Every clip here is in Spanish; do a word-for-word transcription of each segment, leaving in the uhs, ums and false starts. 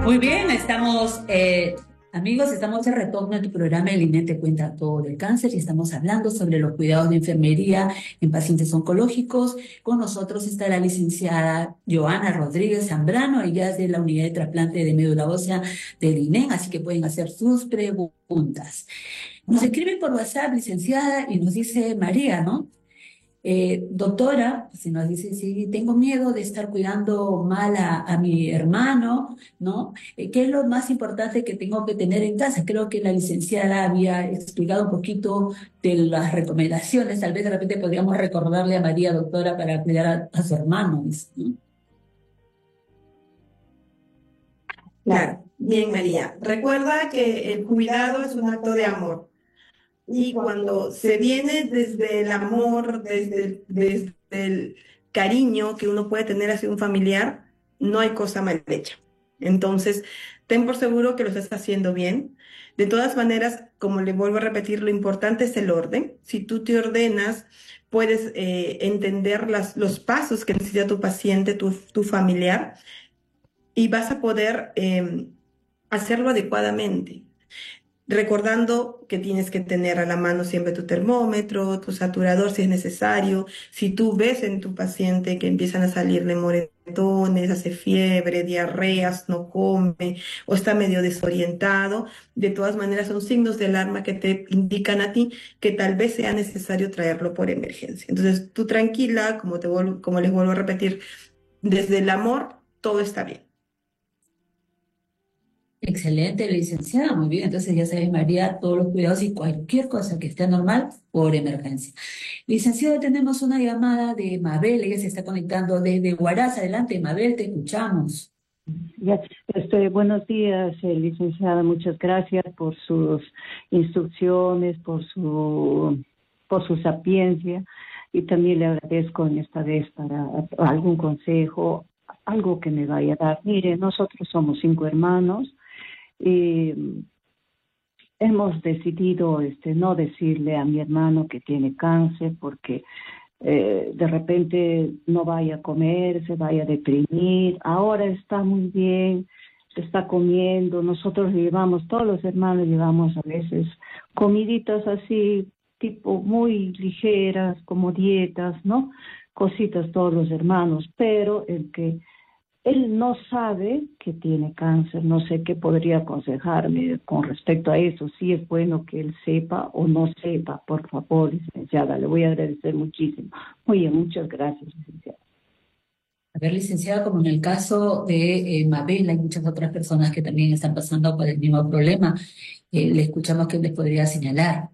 Muy bien, estamos, eh, amigos, estamos de retorno en tu programa El INE te cuenta todo del cáncer y estamos hablando sobre los cuidados de enfermería en pacientes oncológicos. Con nosotros está la licenciada Joana Rodríguez Zambrano, ella es de la unidad de trasplante de médula ósea del INE, así que pueden hacer sus preguntas. Nos escribe por WhatsApp, licenciada, y nos dice María, ¿no? Eh, doctora, si nos dice, sí, tengo miedo de estar cuidando mal a, a mi hermano, ¿no? Eh, ¿qué es lo más importante que tengo que tener en casa? Creo que la licenciada había explicado un poquito de las recomendaciones, tal vez de repente podríamos recordarle a María, doctora, para cuidar a, a su hermano, ¿no? Claro, bien María. Recuerda que el cuidado es un acto de amor y cuando se viene desde el amor, desde, el- desde el cariño que uno puede tener hacia un familiar, no hay cosa mal hecha. Entonces, ten por seguro que lo estás haciendo bien. De todas maneras, como le vuelvo a repetir, lo importante es el orden. Si tú te ordenas, puedes eh, entender las, los pasos que necesita tu paciente, tu, tu familiar, y vas a poder em, hacerlo adecuadamente, recordando que tienes que tener a la mano siempre tu termómetro, tu saturador si es necesario. Si tú ves en tu paciente que empiezan a salirle moretones, hace fiebre, diarreas, no come o está medio desorientado, de todas maneras son signos de alarma que te indican a ti que tal vez sea necesario traerlo por emergencia. Entonces, tú tranquila, como te vuelvo- como les vuelvo a repetir, desde el amor todo está bien. Excelente, licenciada, muy bien. Entonces ya sabes, María, todos los cuidados y cualquier cosa que esté normal por emergencia. Licenciada, tenemos una llamada de Mabel, ella se está conectando desde Huaraz. Adelante, Mabel, te escuchamos. Ya, este, buenos días, eh, licenciada. Muchas gracias por sus instrucciones, por su, por su sapiencia, y también le agradezco en esta vez para algún consejo, algo que me vaya a dar. Mire, nosotros somos cinco hermanos y hemos decidido, este, no decirle a mi hermano que tiene cáncer porque eh, de repente no vaya a comer, se vaya a deprimir. Ahora está muy bien, se está comiendo. Nosotros llevamos, todos los hermanos llevamos a veces comiditas así, tipo muy ligeras, como dietas, ¿no? Cositas todos los hermanos, pero el que él no sabe que tiene cáncer, no sé qué podría aconsejarme con respecto a eso, si es bueno que él sepa o no sepa, por favor, licenciada, le voy a agradecer muchísimo. Muy bien, muchas gracias, licenciada. A ver, licenciada, como en el caso de eh, Mabel, hay muchas otras personas que también están pasando por el mismo problema. Eh, le escuchamos que les podría señalar.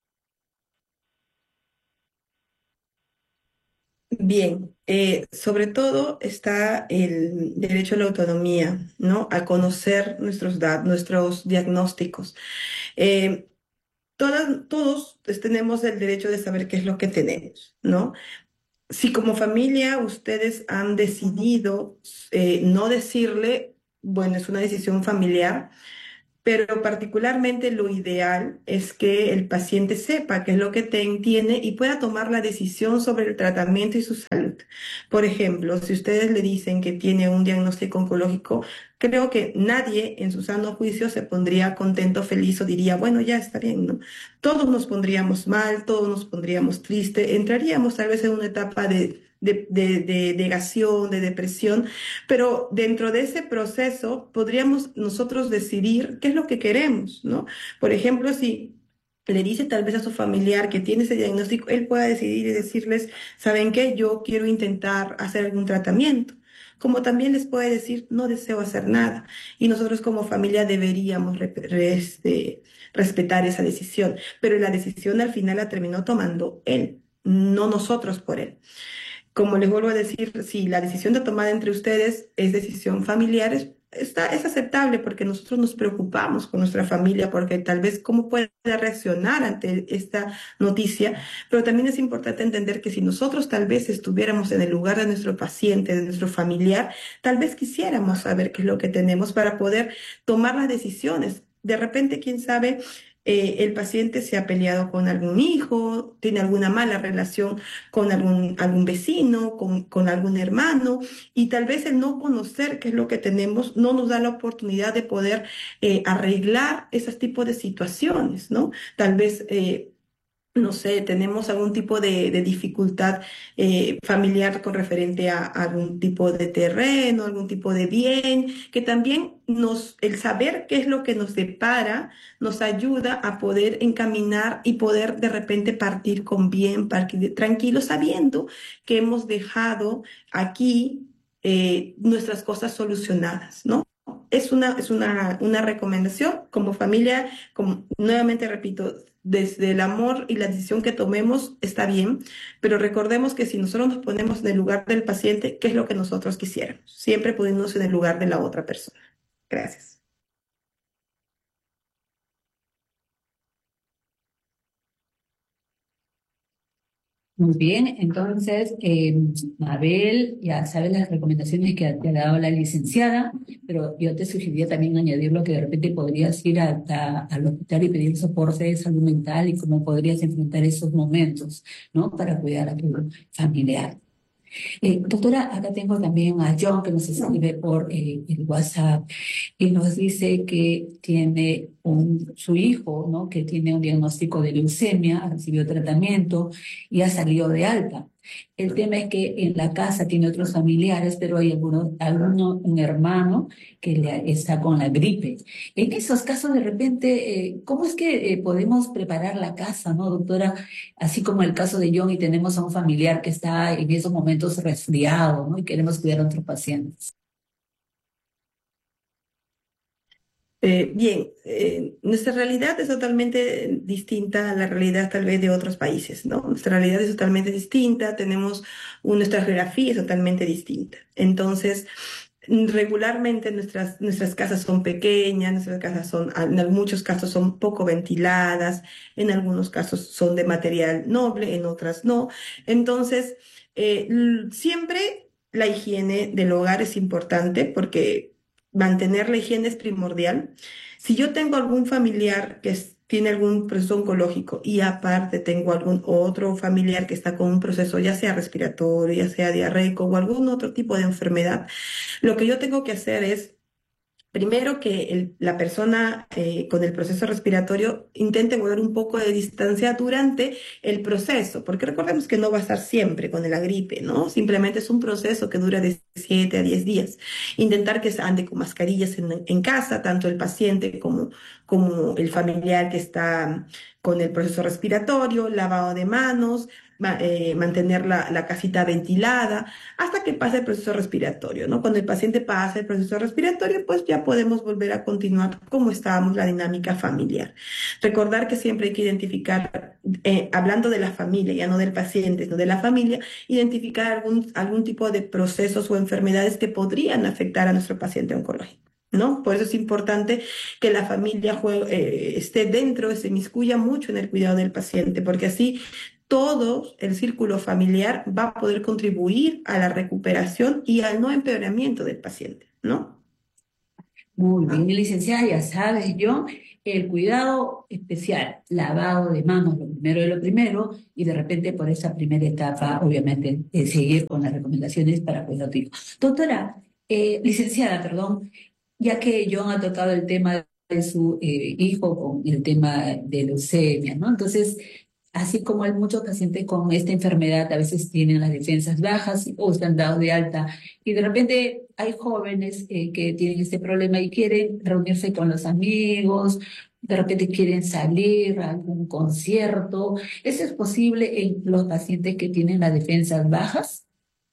Bien, eh, sobre todo está el derecho a la autonomía, ¿no? A conocer nuestros datos, nuestros diagnósticos. Eh, todas, todos pues, tenemos el derecho de saber qué es lo que tenemos, ¿no? Si como familia ustedes han decidido eh, no decirle, bueno, es una decisión familiar, pero particularmente lo ideal es que el paciente sepa qué es lo que te- tiene y pueda tomar la decisión sobre el tratamiento y su salud. Por ejemplo, si ustedes le dicen que tiene un diagnóstico oncológico, creo que nadie en su sano juicio se pondría contento, feliz o diría, bueno, ya está bien, ¿no? Todos nos pondríamos mal, todos nos pondríamos triste, entraríamos tal vez en una etapa de... De, de, de negación, de depresión, pero dentro de ese proceso podríamos nosotros decidir qué es lo que queremos, ¿no? Por ejemplo, si le dice tal vez a su familiar que tiene ese diagnóstico, él pueda decidir y decirles, ¿saben qué? Yo quiero intentar hacer algún tratamiento. Como también les puede decir, no deseo hacer nada. Y nosotros como familia deberíamos re- re- este, respetar esa decisión. Pero la decisión al final la terminó tomando él, no nosotros por él. Como les vuelvo a decir, si la decisión de tomar entre ustedes es decisión familiar, es, está, es aceptable porque nosotros nos preocupamos con nuestra familia, porque tal vez cómo puede reaccionar ante esta noticia, pero también es importante entender que si nosotros tal vez estuviéramos en el lugar de nuestro paciente, de nuestro familiar, tal vez quisiéramos saber qué es lo que tenemos para poder tomar las decisiones. De repente, quién sabe, eh, el paciente se ha peleado con algún hijo, tiene alguna mala relación con algún, algún vecino, con, con algún hermano, y tal vez el no conocer qué es lo que tenemos no nos da la oportunidad de poder eh, arreglar esos tipos de situaciones, ¿no? Tal vez... eh, no sé, tenemos algún tipo de, de dificultad eh, familiar con referente a, a algún tipo de terreno, algún tipo de bien, que también nos, el saber qué es lo que nos depara, nos ayuda a poder encaminar y poder de repente partir con bien, partir tranquilo, sabiendo que hemos dejado aquí eh, nuestras cosas solucionadas, ¿no? Es una, es una, una recomendación como familia, como, nuevamente repito, desde el amor y la decisión que tomemos está bien, pero recordemos que si nosotros nos ponemos en el lugar del paciente, ¿qué es lo que nosotros quisiéramos? Siempre poniéndonos en el lugar de la otra persona. Gracias. Muy bien, entonces, eh, Mabel, ya sabes las recomendaciones que te ha dado la licenciada, pero yo te sugeriría también añadir lo que de repente podrías ir a- a- al hospital y pedir soporte de salud mental y cómo podrías enfrentar esos momentos, ¿no? Para cuidar a tu familiar. Eh, doctora, acá tengo también a John que nos escribe por eh, el WhatsApp y nos dice que tiene un, su hijo, ¿no? Que tiene un diagnóstico de leucemia, ha recibido tratamiento y ha salido de alta. El tema es que en la casa tiene otros familiares, pero hay alguno, alguno, un hermano que le, está con la gripe. En esos casos, de repente, eh, ¿cómo es que eh, podemos preparar la casa, ¿no, doctora? Así como el caso de John y tenemos a un familiar que está en esos momentos resfriado, ¿no? Y queremos cuidar a otros pacientes. Eh, bien, eh, nuestra realidad es totalmente distinta a la realidad tal vez de otros países, ¿no? Nuestra realidad es totalmente distinta, tenemos un- nuestra geografía es totalmente distinta. Entonces, mm, regularmente nuestras, nuestras casas son pequeñas, nuestras casas son, en muchos casos son poco ventiladas, en algunos casos son de material noble, en otras no. Entonces, eh, l- siempre la higiene del hogar es importante porque mantener la higiene es primordial. Si yo tengo algún familiar que es- tiene algún proceso oncológico y aparte tengo algún otro familiar que está con un proceso ya sea respiratorio, ya sea diarreico o algún otro tipo de enfermedad, lo que yo tengo que hacer es primero que el- la persona eh, con el proceso respiratorio intente guardar un poco de distancia durante el proceso, porque recordemos que no va a estar siempre con la gripe, ¿no? Simplemente es un proceso que dura de siete a diez días. Intentar que se ande con mascarillas en, en casa, tanto el paciente como, como el familiar que está con el proceso respiratorio, lavado de manos, ma- eh, mantener la, la casita ventilada hasta que pase el proceso respiratorio, ¿no? Cuando el paciente pasa el proceso respiratorio, pues ya podemos volver a continuar como estábamos la dinámica familiar. Recordar que siempre hay que identificar, eh, hablando de la familia, ya no del paciente, sino de la familia, identificar algún, algún tipo de procesos o enfermedades que podrían afectar a nuestro paciente oncológico. ¿No? Por eso es importante que la familia jue- eh, esté dentro, se inmiscuya mucho en el cuidado del paciente, porque así todo el círculo familiar va a poder contribuir a la recuperación y al no empeoramiento del paciente, ¿no? Muy bien, licenciada, ya sabes, yo, el cuidado especial, lavado de manos, lo primero de lo primero, y de repente por esa primera etapa, obviamente, eh, seguir con las recomendaciones para cuidar a tu hijo. Doctora, eh, licenciada, perdón, ya que John ha tocado el tema de su eh, hijo con el tema de leucemia, ¿no? Entonces, así como hay muchos pacientes con esta enfermedad, a veces tienen las defensas bajas o están dados de alta, y de repente hay jóvenes eh, que tienen este problema y quieren reunirse con los amigos, de repente quieren salir a algún concierto. ¿Eso es posible en los pacientes que tienen las defensas bajas?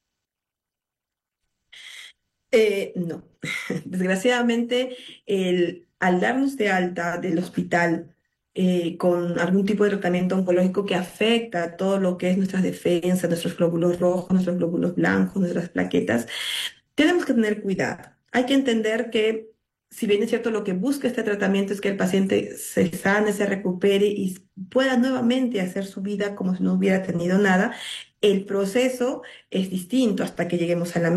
Eh, no, desgraciadamente, el, al darnos de alta del hospital eh, con algún tipo de tratamiento oncológico que afecta todo lo que es nuestras defensas, nuestros glóbulos rojos, nuestros glóbulos blancos, nuestras plaquetas, tenemos que tener cuidado. Hay que entender que, si bien es cierto, lo que busca este tratamiento es que el paciente se sane, se recupere y pueda nuevamente hacer su vida como si no hubiera tenido nada, el proceso es distinto hasta que lleguemos a la meta.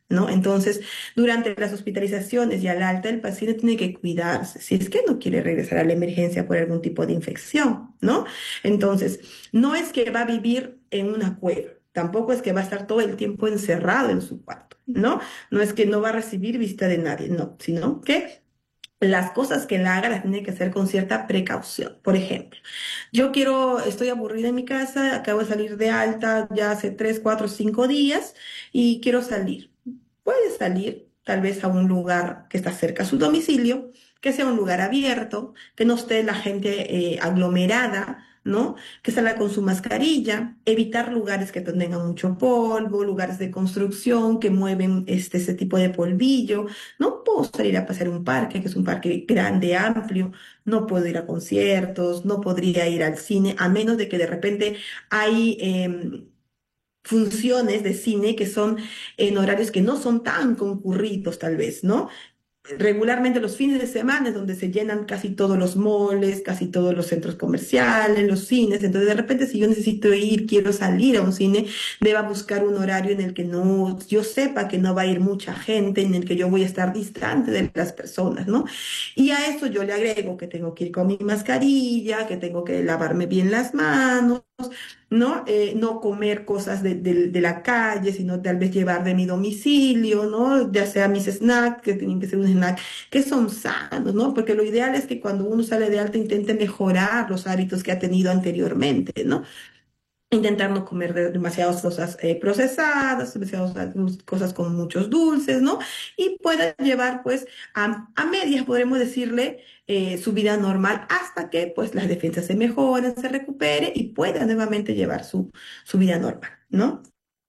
¿no? Entonces, durante las hospitalizaciones y al alta, el paciente tiene que cuidarse si es que no quiere regresar a la emergencia por algún tipo de infección, ¿no? Entonces, no es que va a vivir en una cueva. Tampoco es que va a estar todo el tiempo encerrado en su cuarto, ¿no? No es que no va a recibir visita de nadie, no, sino que las cosas que él haga las tiene que hacer con cierta precaución. Por ejemplo, yo quiero, estoy aburrida en mi casa, acabo de salir de alta ya hace tres, cuatro, cinco días y quiero salir. Puede salir tal vez a un lugar que está cerca a su domicilio, que sea un lugar abierto, que no esté la gente eh, aglomerada, ¿no? Que salga con su mascarilla, evitar lugares que tengan mucho polvo, lugares de construcción que mueven este, ese tipo de polvillo. No puedo salir a pasear un parque, que es un parque grande, amplio, no puedo ir a conciertos, no podría ir al cine, a menos de que de repente hay em, funciones de cine que son en horarios que no son tan concurridos, tal vez, ¿no? Regularmente los fines de semana es donde se llenan casi todos los moles, casi todos los centros comerciales, los cines. Entonces, de repente, si yo necesito ir, quiero salir a un cine, deba buscar un horario en el que no, yo sepa que no va a ir mucha gente, en el que yo voy a estar distante de las personas, ¿no? Y a eso yo le agrego que tengo que ir con mi mascarilla, que tengo que lavarme bien las manos, ¿no? Eh, no comer cosas de, de- de la calle, sino tal vez llevar de mi domicilio, ¿no? Ya sea mis snacks, que tienen que ser un snack que son sanos, ¿no? Porque lo ideal es que cuando uno sale de alta intente mejorar los hábitos que ha tenido anteriormente, ¿no? Intentar no comer de- demasiadas cosas eh, procesadas, demasiadas dul- cosas con muchos dulces, ¿no? Y pueda llevar, pues, a, a medias, podremos decirle, eh, su vida normal hasta que, pues, las defensas se mejoren, se recupere y pueda nuevamente llevar su, su vida normal, ¿no?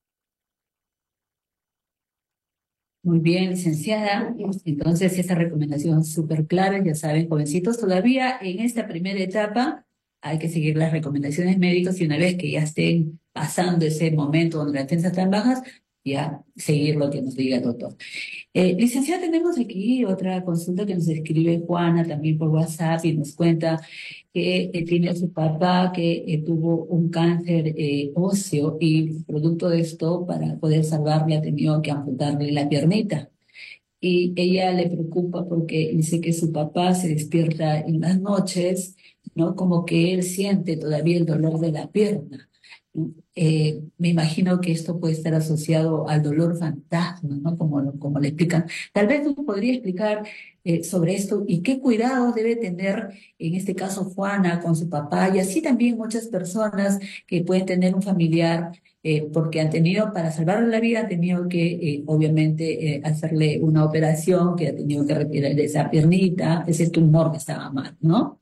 Muy bien, licenciada. Entonces, esa recomendación es súper clara. Ya saben, jovencitos, todavía en esta primera etapa hay que seguir las recomendaciones médicas y una vez que ya estén pasando ese momento donde las defensas están bajas, ya seguir lo que nos diga el doctor. Eh, licenciada, tenemos aquí otra consulta que nos escribe Juana también por WhatsApp y nos cuenta que eh, tiene a su papá que eh, tuvo un cáncer eh, óseo y producto de esto, para poder salvarle, ha tenido que amputarle la piernita. Y ella le preocupa porque dice que su papá se despierta en las noches, ¿no? Como que él siente todavía el dolor de la pierna, ¿no? Eh, me imagino que esto puede estar asociado al dolor fantasma, ¿no? Como, lo- como le explican. Tal vez tú podrías explicar eh, sobre esto y qué cuidado debe tener, en este caso, Juana con su papá y así también muchas personas que pueden tener un familiar eh, porque han tenido, para salvarle la vida, han tenido que, eh, obviamente, eh, hacerle una operación, que ha tenido que retirar esa piernita, ese tumor que estaba mal, ¿no?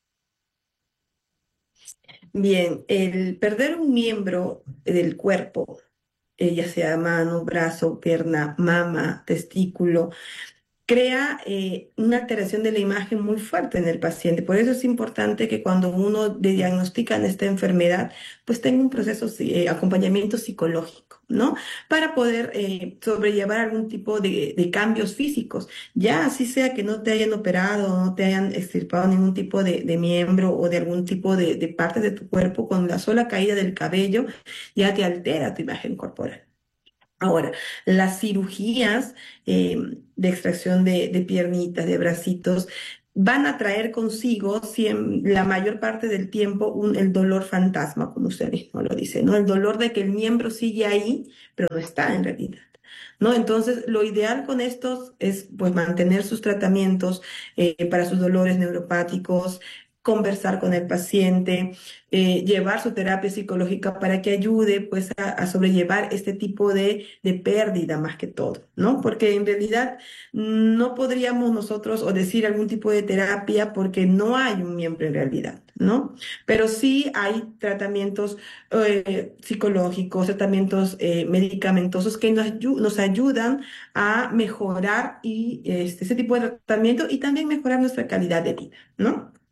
Bien, el perder un miembro del cuerpo, eh, ya sea mano, brazo, pierna, mama, testículo, crea eh, una alteración de la imagen muy fuerte en el paciente. Por eso es importante que cuando uno le diagnostican esta enfermedad, pues tenga un proceso de acompañamiento psicológico, ¿no? Para poder eh, sobrellevar algún tipo de, de cambios físicos. Ya así sea que no te hayan operado o no te hayan extirpado ningún tipo de, de miembro o de algún tipo de, de parte de tu cuerpo, con la sola caída del cabello ya te altera tu imagen corporal. Ahora, las cirugías eh, de extracción de, de piernitas, de bracitos, van a traer consigo siem- la mayor parte del tiempo un- el dolor fantasma, como usted mismo lo dice, ¿no? El dolor de que el miembro sigue ahí, pero no está en realidad. ¿No? Entonces, lo ideal con estos es pues mantener sus tratamientos eh, para sus dolores neuropáticos, conversar con el paciente, eh, llevar su terapia psicológica para que ayude pues a, a sobrellevar este tipo de, de pérdida más que todo, ¿no? Porque en realidad no podríamos nosotros o decir algún tipo de terapia porque no hay un miembro en realidad, ¿no? Pero sí hay tratamientos eh, psicológicos, tratamientos eh, medicamentosos que nos, ayu- nos ayudan a mejorar y, este, ese tipo de tratamiento y también mejorar nuestra calidad de vida, ¿no?